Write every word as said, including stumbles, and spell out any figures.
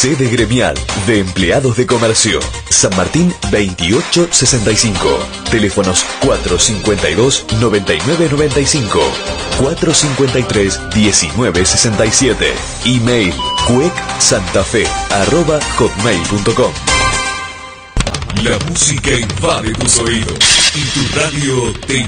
Sede gremial de empleados de comercio. San Martín veintiocho sesenta y cinco. Teléfonos cuatro cincuenta y dos, noventa y nueve noventa y cinco. cuatro cincuenta y tres, diecinueve sesenta y siete. Email cuecsantafe arroba hotmail punto com. La música invade tus oídos y tu radio te